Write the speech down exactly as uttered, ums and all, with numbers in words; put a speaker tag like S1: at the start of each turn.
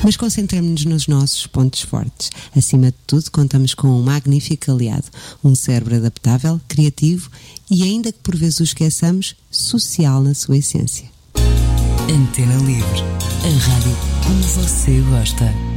S1: Mas concentremos-nos nos nossos pontos fortes. Acima de tudo, contamos com um magnífico aliado, um cérebro adaptável, criativo e, ainda que por vezes o esqueçamos, social na sua essência.
S2: Antena Livre, a rádio como você gosta.